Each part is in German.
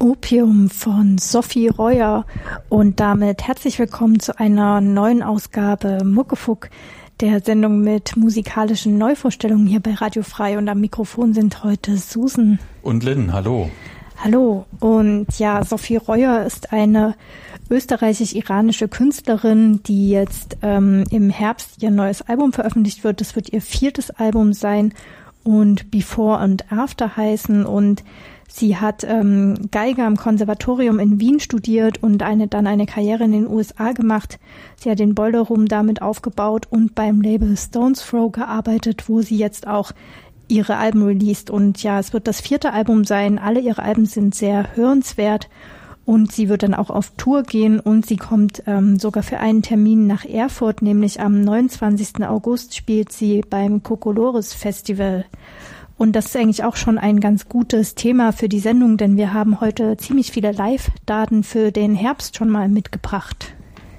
Opium von Sophie Reuer und damit herzlich willkommen zu einer neuen Ausgabe Muckefuck, der Sendung mit musikalischen Neuvorstellungen hier bei Radio Frei, und am Mikrofon sind heute Susan und Lynn. Hallo. Hallo. Und ja, Sophie Reuer ist eine österreichisch-iranische Künstlerin, die jetzt im Herbst ihr neues Album veröffentlicht wird. Das wird ihr 4. Album sein und Before and After heißen, und sie hat Geige am Konservatorium in Wien studiert und dann eine Karriere in den USA gemacht. Sie hat den Boiler Room damit aufgebaut und beim Label Stones Throw gearbeitet, wo sie jetzt auch ihre Alben released. Und ja, es wird das 4. Album sein. Alle ihre Alben sind sehr hörenswert und sie wird dann auch auf Tour gehen, und sie kommt sogar für einen Termin nach Erfurt, nämlich am 29. August spielt sie beim Kokolores Festival. Und das ist eigentlich auch schon ein ganz gutes Thema für die Sendung, denn wir haben heute ziemlich viele Live-Daten für den Herbst schon mal mitgebracht.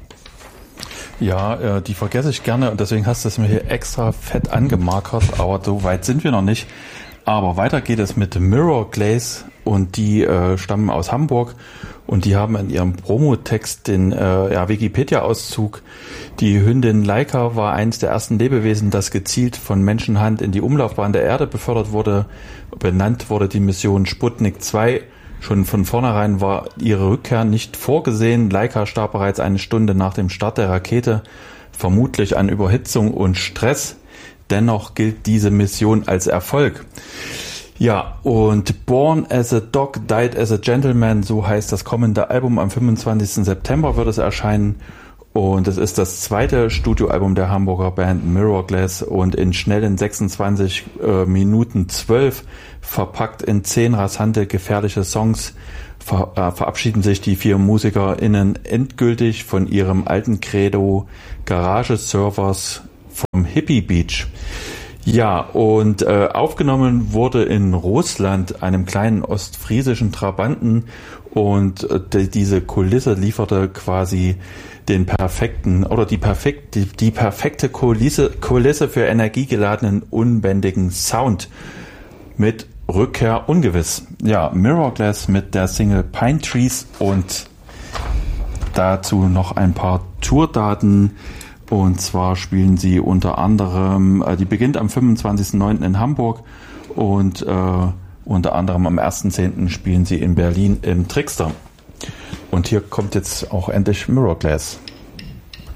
Ja, die vergesse ich gerne und deswegen hast du es mir hier extra fett angemarkert, aber so weit sind wir noch nicht. Aber weiter geht es mit Mirror Glaze, und die stammen aus Hamburg und die haben in ihrem Promotext den Wikipedia-Auszug: Die Hündin Laika war eines der ersten Lebewesen, das gezielt von Menschenhand in die Umlaufbahn der Erde befördert wurde. Benannt wurde die Mission Sputnik 2. Schon von vornherein war ihre Rückkehr nicht vorgesehen. Laika starb bereits eine Stunde nach dem Start der Rakete, vermutlich an Überhitzung und Stress. Dennoch gilt diese Mission als Erfolg. Ja, und Born as a Dog, Died as a Gentleman, so heißt das kommende Album. Am 25. September wird es erscheinen. Und es ist das 2. Studioalbum der Hamburger Band Mirror Glaze, und in schnellen 26 Minuten 12, verpackt in 10 rasante, gefährliche Songs, verabschieden sich die 4 MusikerInnen endgültig von ihrem alten Credo Garage-Servers vom Hippie Beach. Ja, und aufgenommen wurde in Russland, einem kleinen ostfriesischen Trabanten, und diese Kulisse lieferte quasi die perfekte Kulisse für energiegeladenen, unbändigen Sound mit Rückkehr ungewiss. Ja, Mirror Glaze mit der Single Pine Trees, und dazu noch ein paar Tourdaten. Und zwar spielen sie unter anderem, die beginnt am 25.09. in Hamburg, und unter anderem am 1.10. spielen sie in Berlin im Trickster. Und hier kommt jetzt auch endlich Mirror Glaze.